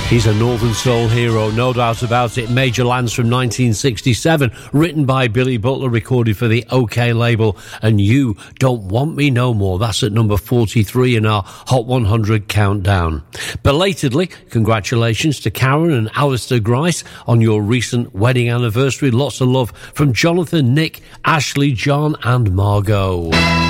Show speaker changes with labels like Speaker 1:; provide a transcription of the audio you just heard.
Speaker 1: He's a Northern Soul hero, no doubt about it. Major Lands from 1967, written by Billy Butler, recorded for the OK label. And You Don't Want Me No More. That's at number 43 in our Hot 100 countdown. Belatedly, congratulations to Karen and Alistair Grice on your recent wedding anniversary. Lots of love from Jonathan, Nick, Ashley, John and Margot.